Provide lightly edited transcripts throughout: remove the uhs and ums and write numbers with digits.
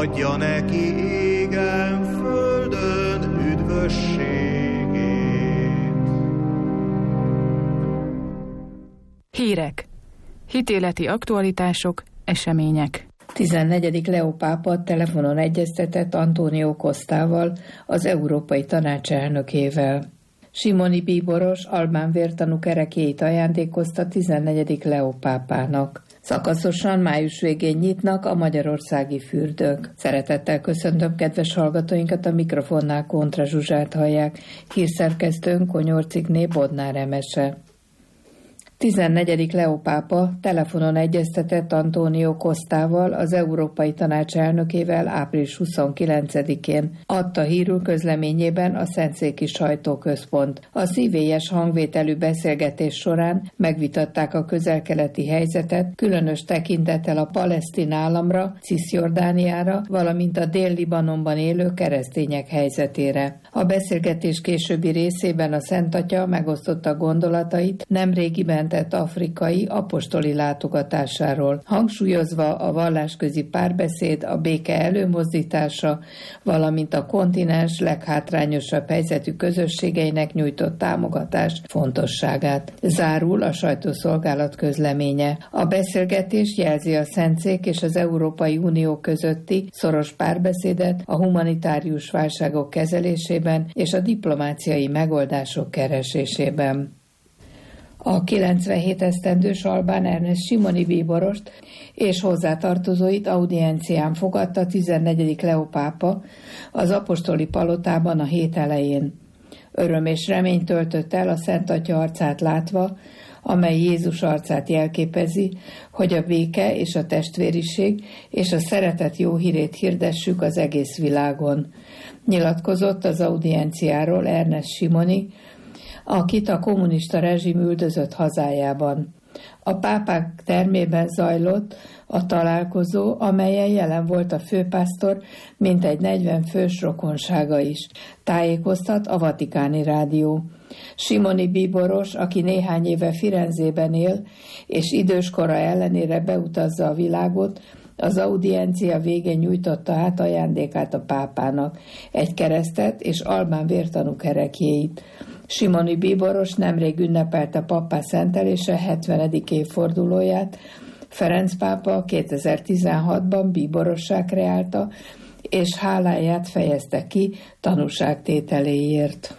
adja neki égen, földön üdvösségét. Hírek, hitéleti aktualitások, események. 14. Leó pápa telefonon egyeztetett António Costával, az Európai Tanács elnökével. Simoni bíboros albán vértanú kerekéit ajándékozta 14. Leó pápának. Szakaszosan május végén nyitnak a magyarországi fürdők. Szeretettel köszöntöm kedves hallgatóinkat, a mikrofonnál Kontra Zsuzsát hallják, hírszerkesztőnk Konyorcikné Bodnár Emese. 14. Leó pápa telefonon egyeztetett António Costával, az Európai Tanács elnökével április 29-én, adta hírül közleményében a Szentszéki Sajtóközpont. A szívélyes hangvételű beszélgetés során megvitatták a közel-keleti helyzetet, különös tekintettel a palesztin államra, Ciszjordániára, valamint a Dél-Libanonban élő keresztények helyzetére. A beszélgetés későbbi részében a Szent Atya megosztotta gondolatait nemrégiben tett afrikai apostoli látogatásáról, hangsúlyozva a vallásközi párbeszéd, a béke előmozdítása, valamint a kontinens leghátrányosabb helyzetű közösségeinek nyújtott támogatás fontosságát. Zárul a sajtószolgálat közleménye. A beszélgetés jelzi a Szentszék és az Európai Unió közötti szoros párbeszédet a humanitárius válságok kezelésében és a diplomáciai megoldások keresésében. A 97 esztendős albán Ernest Simoni bíborost és hozzátartozóit audiencián fogadta 14. Leó pápa az apostoli palotában a hét elején. Öröm és remény töltött el a Szent Atya arcát látva, amely Jézus arcát jelképezi, hogy a béke és a testvériség és a szeretet jó hírét hirdessük az egész világon. Nyilatkozott az audienciáról Ernest Simoni, akit a kommunista rezsim üldözött hazájában. A pápák termében zajlott a találkozó, amelyen jelen volt a főpásztor, mintegy 40 fős rokonsága is. Tájékoztat a Vatikáni Rádió. Simoni bíboros, aki néhány éve Firenzében él, és időskora ellenére beutazza a világot, az audiencia végén nyújtotta át ajándékát a pápának, egy keresztet és albán vértanú kerekjéit. Simoni bíboros nemrég ünnepelte pappá szentelése 70. évfordulóját. Ferenc pápa 2016-ban bíborossá kreálta, és háláját fejezte ki tanúságtételéért.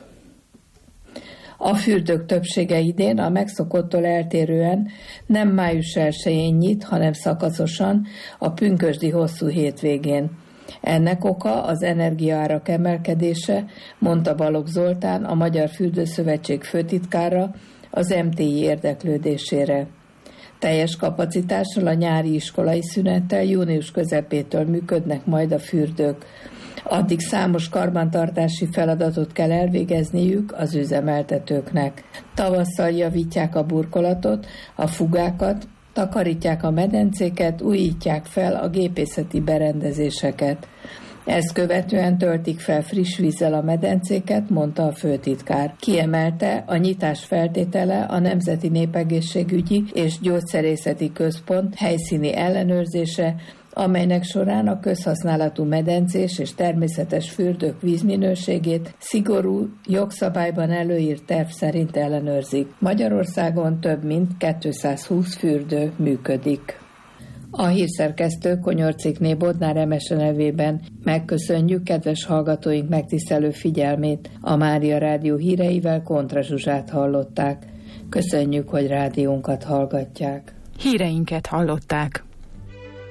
A fürdők többsége idén a megszokottól eltérően nem május 1-én nyit, hanem szakaszosan a pünkösdi hosszú hétvégén. Ennek oka az energiaárak emelkedése, mondta Balogh Zoltán, a Magyar Fürdőszövetség főtitkára, az MTI érdeklődésére. Teljes kapacitással a nyári iskolai szünettel június közepétől működnek majd a fürdők. Addig számos karbantartási feladatot kell elvégezniük az üzemeltetőknek. Tavasszal javítják a burkolatot, a fugákat, takarítják a medencéket, újítják fel a gépészeti berendezéseket. Ezt követően töltik fel friss vízzel a medencéket, mondta a főtitkár. Kiemelte, a nyitás feltétele a Nemzeti Népegészségügyi és Gyógyszerészeti Központ helyszíni ellenőrzése, amelynek során a közhasználatú medencés és természetes fürdők vízminőségét szigorú, jogszabályban előírt terv szerint ellenőrzik. Magyarországon több mint 220 fürdő működik. A hírszerkesztő Konyorcikné Bodnár Emese nevében megköszönjük kedves hallgatóink megtisztelő figyelmét. A Mária Rádió híreivel Kontra Zsuzsát hallották. Köszönjük, hogy rádiónkat hallgatják. Híreinket hallották.